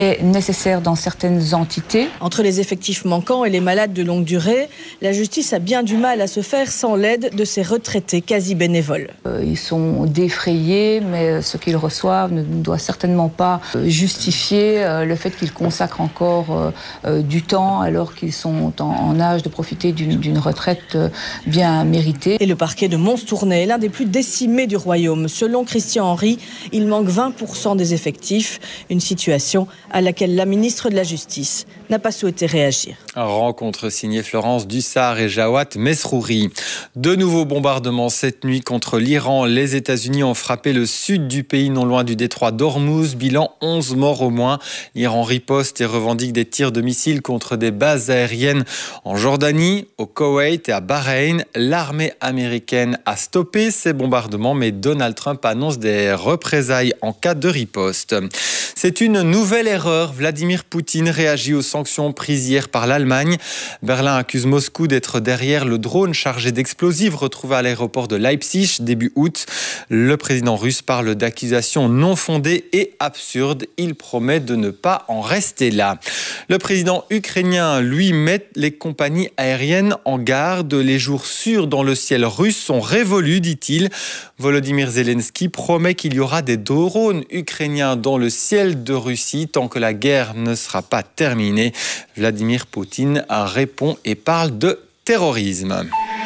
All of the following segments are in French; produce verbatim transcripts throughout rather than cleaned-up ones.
est nécessaire dans certaines entités. Entre les effectifs manquants et les malades de longue durée, la justice a bien du mal à se faire sans l'aide de ces retraités quasi bénévoles. Euh, ils sont défrayés, mais ce qu'ils reçoivent ne doit certainement pas justifier euh, le fait qu'ils consacrent encore euh, euh, du temps alors qu'ils sont en, en âge de profiter d'une, d'une retraite euh, bien méritée. Et le parquet de Mons-Tournai est l'un des plus décimés du royaume. Selon Christian Henry, il manque vingt pour cent des effectifs, une situation à laquelle la ministre de la Justice n'a pas souhaité réagir. Rencontre signée Florence Dussart et Jawad Mesrouri. De nouveaux bombardements cette nuit contre l'Iran. Les États-Unis ont frappé le sud du pays, non loin du détroit d'Ormuz. Bilan onze morts au moins. L'Iran riposte et revendique des tirs de missiles contre des bases aériennes en Jordanie, au Koweït et à Bahreïn. L'armée américaine a stoppé ces bombardements, mais Donald Trump annonce des représailles en cas de riposte. C'est une nouvelle erreur. Vladimir Poutine réagit aux sanctions prises hier par l'Allemagne. Berlin accuse Moscou d'être derrière le drone chargé d'explosifs retrouvé à l'aéroport de Leipzig début août. Le président russe parle d'accusations non fondées et absurdes. Il promet de ne pas en rester là. Le président ukrainien, lui, met les compagnies aériennes en garde. Les jours sûrs dans le ciel russe sont révolus, dit-il. Volodymyr Zelensky promet qu'il y aura des drones ukrainiens dans le ciel de Russie tant que la guerre ne sera pas terminée. Vladimir Poutine répond et parle de terrorisme.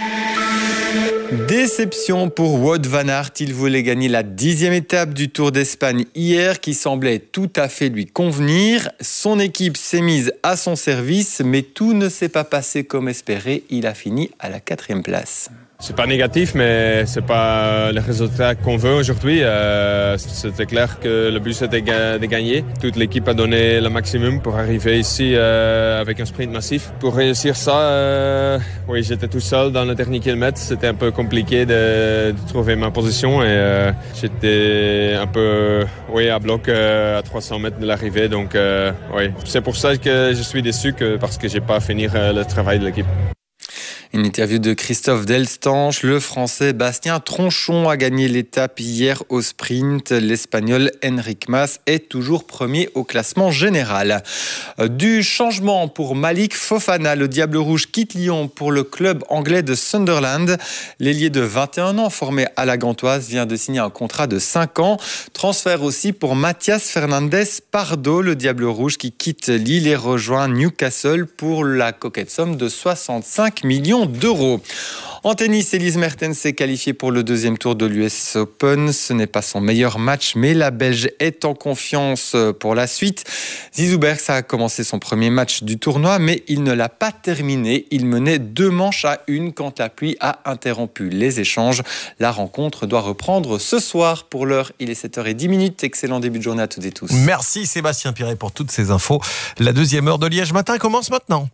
Déception pour Wout van Aert. Il voulait gagner la dixième étape du Tour d'Espagne hier qui semblait tout à fait lui convenir. Son équipe s'est mise à son service, mais tout ne s'est pas passé comme espéré. Il a fini à la quatrième place. C'est pas négatif, mais c'est pas le résultat qu'on veut aujourd'hui. Euh, c'était clair que le but c'était de gagner. Toute l'équipe a donné le maximum pour arriver ici euh, avec un sprint massif. Pour réussir ça, euh, oui, j'étais tout seul dans le dernier kilomètre. C'était un peu compliqué de, de trouver ma position et euh, j'étais un peu, oui, à bloc euh, à trois cents mètres de l'arrivée. Donc, euh, oui, c'est pour ça que je suis déçu que parce que j'ai pas fini euh, le travail de l'équipe. Une interview de Christophe Delstanche. Le Français Bastien Tronchon a gagné l'étape hier au sprint. L'Espagnol Enric Mas est toujours premier au classement général. Du changement pour Malik Fofana. Le Diable Rouge quitte Lyon pour le club anglais de Sunderland. L'ailier de vingt et un ans formé à la Gantoise vient de signer un contrat de cinq ans. Transfert aussi pour Mathias Fernandez Pardo. Le Diable Rouge qui quitte Lille et rejoint Newcastle pour la coquette somme de soixante-cinq millions d'euros. En tennis, Elise Mertens s'est qualifiée pour le deuxième tour de l'U S Open. Ce n'est pas son meilleur match, mais la Belge est en confiance pour la suite. Zizou Bergs a commencé son premier match du tournoi, mais il ne l'a pas terminé. Il menait deux manches à une quand la pluie a interrompu les échanges. La rencontre doit reprendre ce soir. Pour l'heure, il est sept heures dix. Excellent début de journée à toutes et tous. Merci Sébastien Piré pour toutes ces infos. La deuxième heure de Liège Matin commence maintenant.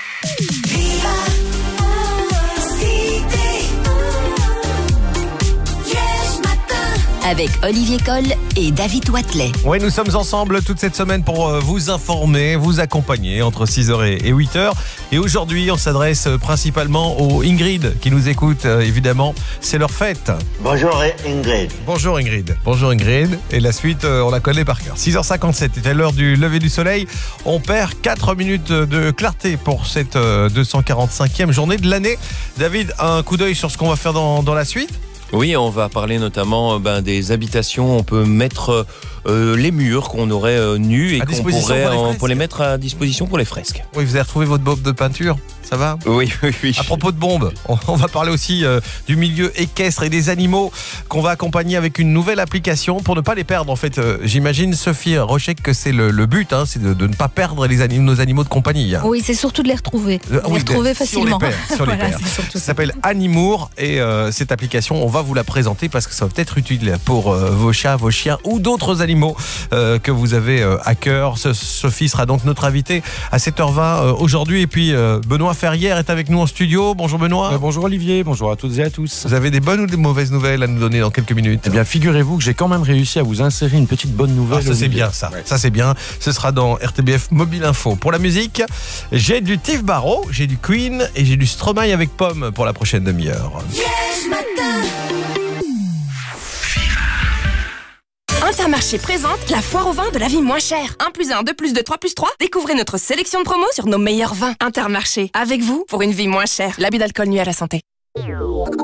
Avec Olivier Coll et David Watley. Oui, nous sommes ensemble toute cette semaine pour vous informer, vous accompagner entre six heures et huit heures. Et aujourd'hui, on s'adresse principalement aux Ingrid qui nous écoutent, évidemment. C'est leur fête. Bonjour Ingrid. Bonjour Ingrid. Bonjour Ingrid. Et la suite, on la connaît par cœur. six heures cinquante-sept, c'était l'heure du lever du soleil. On perd quatre minutes de clarté pour cette deux cent quarante-cinquième journée de l'année. David, un coup d'œil sur ce qu'on va faire dans, dans la suite ? Oui, on va parler notamment ben, des habitations. On peut mettre euh, les murs qu'on aurait euh, nus et qu'on pourrait pour les, en, pour les mettre à disposition pour les fresques. Oui, vous avez retrouvé votre bob de peinture, ça va ? Oui, oui, oui. À propos de bombes, on, on va parler aussi euh, du milieu équestre et des animaux qu'on va accompagner avec une nouvelle application pour ne pas les perdre. En fait, euh, j'imagine, Sophie Rochek, que c'est le, le but, hein, c'est de, de ne pas perdre les anim- nos animaux de compagnie. Hein. Oui, c'est surtout de les retrouver. Euh, les oui, retrouver facilement. Si on les perd, si on les voilà, perd. Ça ça. s'appelle Animour et euh, cette application, on va vous la présenter parce que ça va peut-être utile pour euh, vos chats, vos chiens ou d'autres animaux euh, que vous avez euh, à cœur. Ce, Sophie sera donc notre invitée à sept heures vingt euh, aujourd'hui. Et puis euh, Benoît Ferrière est avec nous en studio. Bonjour Benoît. Euh, bonjour Olivier, bonjour à toutes et à tous. Vous avez des bonnes ou des mauvaises nouvelles à nous donner dans quelques minutes ? Eh bien, figurez-vous que j'ai quand même réussi à vous insérer une petite bonne nouvelle. Ah, ça c'est bien ça. Ouais. Ça c'est bien. Ce sera dans R T B F Mobile Info. Pour la musique, j'ai du Tiff Barrow, j'ai du Queen et j'ai du Stromae avec Pomme pour la prochaine demi-heure. Yes, matin. Intermarché présente la foire au vin de la vie moins chère. un plus un, deux plus deux, trois plus trois. Découvrez notre sélection de promos sur nos meilleurs vins. Intermarché, avec vous pour une vie moins chère. L'abus d'alcool nuit à la santé.